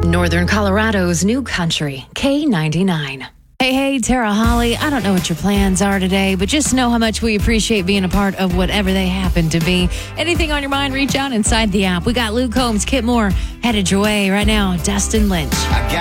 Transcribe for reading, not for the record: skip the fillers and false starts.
Northern Colorado's new country, K99. Hey, Tara Holly. I don't know what your plans are today, but just know how much we appreciate being a part of whatever they happen to be. Anything on your mind, reach out inside the app. We got Luke Combs, Kit Moore headed your way right now. Dustin Lynch. I got